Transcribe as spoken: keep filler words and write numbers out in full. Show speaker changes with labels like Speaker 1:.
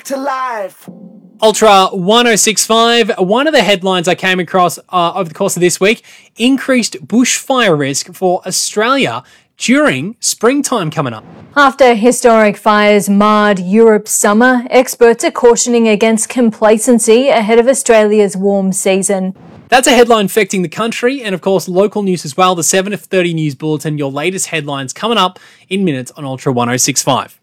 Speaker 1: back to life.
Speaker 2: Ultra ten sixty-five, one of the headlines I came across uh, over the course of this week, increased bushfire risk for Australia during springtime coming up.
Speaker 3: After historic fires marred Europe's summer, experts are cautioning against complacency ahead of Australia's warm season.
Speaker 2: That's a headline affecting the country and, of course, local news as well. The seven thirty News Bulletin, your latest headlines coming up in minutes on Ultra ten sixty-five.